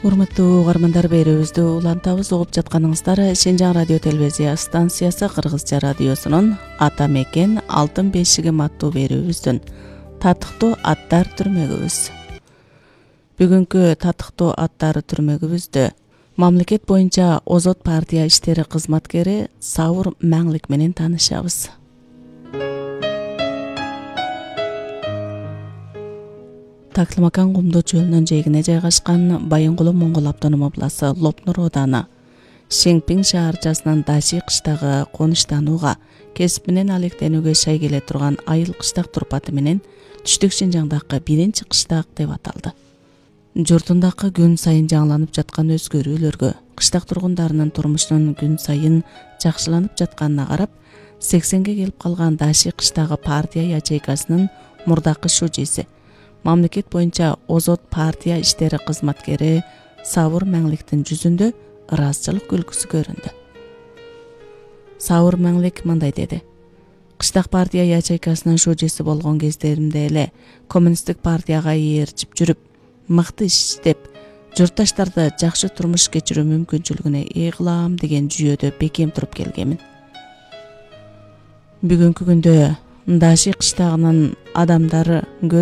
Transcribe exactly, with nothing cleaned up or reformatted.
Урматтуу угармандар, берүүбүздү улантабыз. Угуп жатканыңыздар Шенжаң радио телевизия станциясы Кыргызча радиосунун Ата мекен алтын бешигим аттуу берүүбүздүн татыктуу аттар түрмөгүбүз. Бүгүнкү татыктуу аттар түрмөгүбүздө мамлекет боюнча Озот партия иштери кызматкери Сауыр Маңлик менен таанышабыз. Таклымакан кумдуу чөлүнүн жээгине жайгашкан Байынгулу Моңгол автоном областы Лопнур ооданы Шеңпиң шаарчасынын Даши кыштагы конуштанууга, кесип менен алектенүүгө шай келе турган Айыл кыштак турпаты менен Түштүк Шенжаңдагы биринчи кыштак деп аталды. Журтундагы күн сайын жаңыланып жаткан өзгөрүүлөргө, кыштак тургундарынын турмушунун күн сайын жакшыланып жатканына карап, сексенге келип калган Даши кыштагы партия ячейкасынын мурдакы шужиси, мамлекет боюнча Озот партия иштери кызматкери Сауыр Маңликтин жүзүндө ыраазычылык күлкүсү көрүндү. Сауыр Маңлик мындай деди: "Кыштак партия ячейкасынын шужиси болгон кездеримде эле коммунисттик партияга ээрчип жүрүп, мыкты иштеп, журтташтарды жакшы турмуш кечирүү мүмкүнчүлүгүнө ээ кылам деген жүйөдө бекем туруп келгенмин. Бүгүнкү күндө Даши кыштагынын адамдары